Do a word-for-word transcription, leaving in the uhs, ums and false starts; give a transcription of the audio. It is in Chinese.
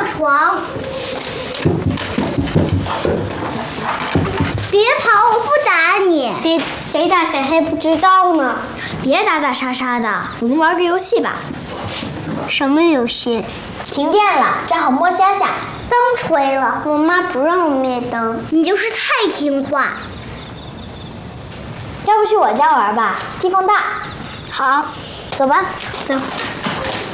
上床。别跑，我不打你。 谁谁打谁还不知道呢？ 别打打杀杀的，我们玩个游戏吧。 什么游戏？ 停电了，正好摸虾虾。 灯吹了， 我妈不让我灭灯。 你就是太听话。 要不去我家玩吧，地方大。 好， 走吧， 走。